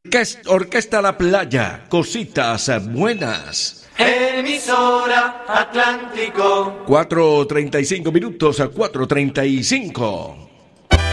Orquesta La Playa, cositas buenas. Emisora Atlántico. 4:35 minutos a 4:35.